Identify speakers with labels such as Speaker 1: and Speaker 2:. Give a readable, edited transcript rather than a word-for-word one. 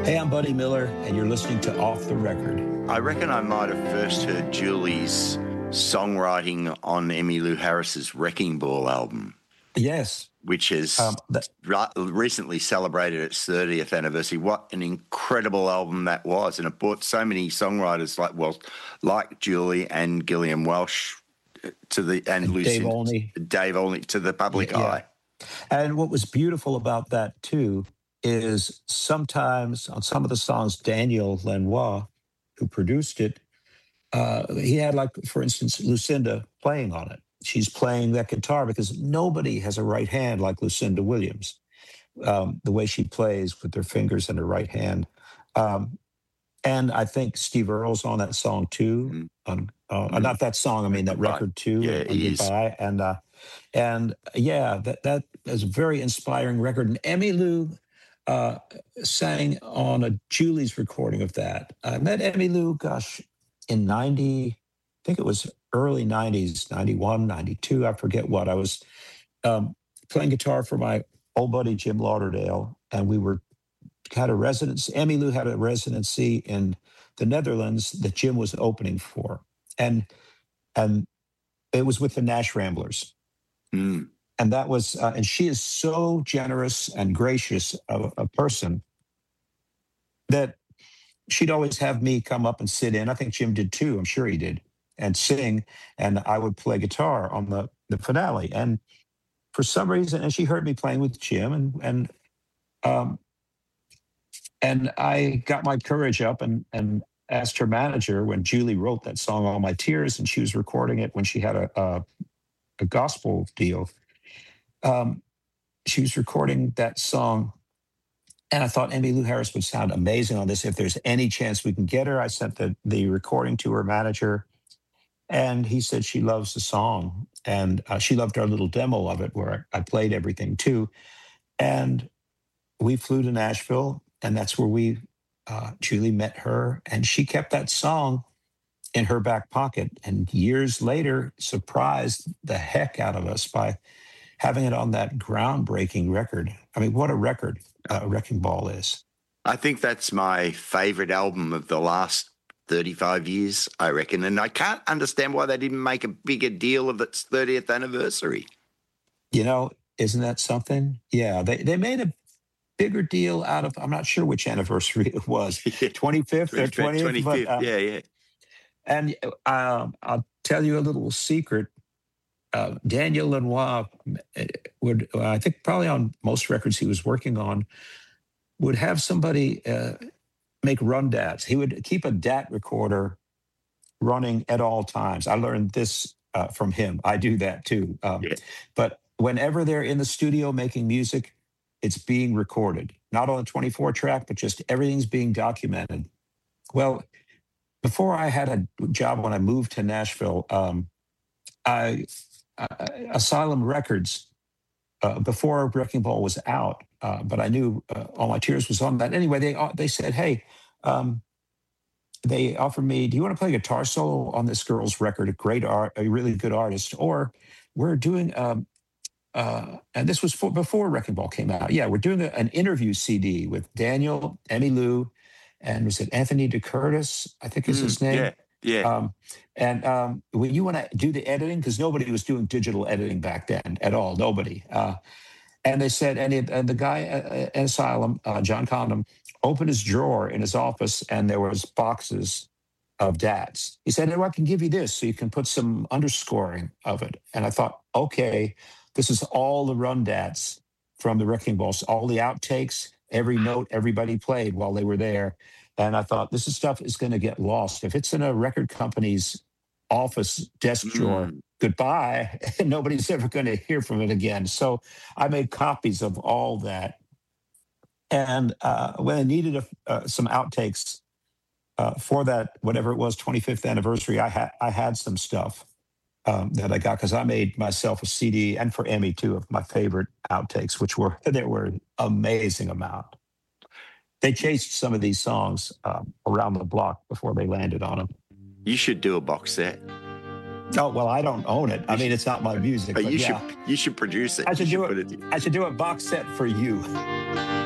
Speaker 1: Hey, I'm Buddy Miller, and you're listening to Off the Record.
Speaker 2: I reckon I might have first heard Julie's songwriting on Emmylou Harris's Wrecking Ball album.
Speaker 1: Yes.
Speaker 2: Which has recently celebrated its 30th anniversary. What an incredible album that was. And it brought so many songwriters like Julie and Gillian Welsh and Lucy, Dave Olney to the public eye.
Speaker 1: And what was beautiful about that, too, is sometimes on some of the songs, Daniel Lanois, who produced it, he had, like, for instance, Lucinda playing on it. She's playing that guitar because nobody has a right hand like Lucinda Williams, the way she plays with her fingers in her right hand. And I think Steve Earle's on that song too. Not that song, I mean that record too.
Speaker 2: Yeah,
Speaker 1: Goodbye. And that is a very inspiring record. And Emmylou sang on a Julie's recording of that. I met Emmylou, in 90, I think it was early 90s, 91, 92, I forget what. I was playing guitar for my old buddy Jim Lauderdale, and had a residency. Emmylou had a residency in the Netherlands that Jim was opening for. And it was with the Nash Ramblers.
Speaker 2: Mm.
Speaker 1: And that was, and she is so generous and gracious of a person that she'd always have me come up and sit in. I think Jim did too. I'm sure he did. And sing, and I would play guitar on the finale. And for some reason, and she heard me playing with Jim, and I got my courage up and asked her manager when Julie wrote that song, All My Tears, and she was recording it when she had a gospel deal. She was recording that song, and I thought Emmylou Harris would sound amazing on this. If there's any chance we can get her, I sent the recording to her manager. And he said she loves the song, and she loved our little demo of it where I played everything too. And we flew to Nashville, and that's where Julie met her, and she kept that song in her back pocket. And years later, surprised the heck out of us by having it on that groundbreaking record. I mean, what a record Wrecking Ball is.
Speaker 2: I think that's my favorite album of the last 35 years, I reckon. And I can't understand why they didn't make a bigger deal of its 30th anniversary.
Speaker 1: You know, isn't that something? Yeah, they made a bigger deal out of, I'm not sure which anniversary it was, 25th or 20th.
Speaker 2: 25th, yeah.
Speaker 1: And I'll tell you a little secret. Daniel Lanois would, I think probably on most records he was working on, would have somebody make run dats. He would keep a DAT recorder running at all times. I learned this from him. I do that too. But whenever they're in the studio making music, it's being recorded, not on a 24 track, but just everything's being documented. Well, before I had a job when I moved to Nashville, Asylum Records, before Wrecking Ball was out, but I knew All My Tears was on that. Anyway, they said, hey, they offered me, do you want to play guitar solo on this girl's record, a really good artist? Or we're doing, and this was before Wrecking Ball came out. Yeah, we're doing an interview CD with Daniel, Emmylou, and was it Anthony DeCurtis, I think is his name?
Speaker 2: Yeah.
Speaker 1: When you want to do the editing, because nobody was doing digital editing back then at all, nobody. And they said, and the guy at Asylum, John Condon, opened his drawer in his office, and there was boxes of DATs. He said, I can give you this so you can put some underscoring of it. And I thought, okay, this is all the run DATs from the Wrecking Balls, all the outtakes, every note everybody played while they were there. And I thought, this stuff is going to get lost. If it's in a record company's office desk drawer, goodbye. Nobody's ever going to hear from it again. So I made copies of all that. And when I needed some outtakes for that, whatever it was, 25th anniversary, I had some stuff that I got because I made myself a CD, and for Emmy too, of my favorite outtakes, there were an amazing amount. They chased some of these songs around the block before they landed on them.
Speaker 2: You should do a box set.
Speaker 1: Oh, well, I don't own it. I mean, it's not my music.
Speaker 2: But you should produce it.
Speaker 1: I should do a box set for you.